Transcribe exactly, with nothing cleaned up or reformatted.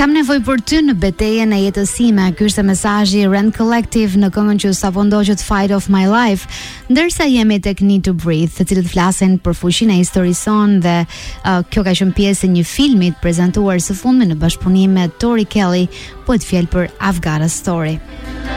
Kam nevojë për ty në betejën e jetës sime. Ky është mesazhi Rand Collective në këngën që sapo ndoqët Fight of My Life, ndërsa jemi tek Need to Breathe, të cilët flasin për fuqinë e historisë sonë dhe uh, kjo ka qenë pjesë e një filmi të prezantuar së fundmi në bashkëpunim me Tori Kelly, po të fjalë për I've Got a Story.